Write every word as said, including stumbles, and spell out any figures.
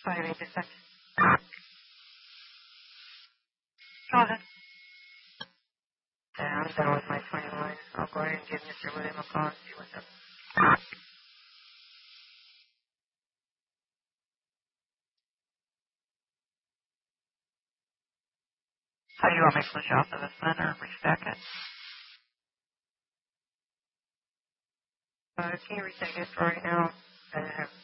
five eighty-six. Go ahead. Yeah, I'm done with my twenty-one. I'll go ahead and give Mister William a call and see what's up. How do you want me to switch off of this then or restack it? Uh, can you restake it for right now? I have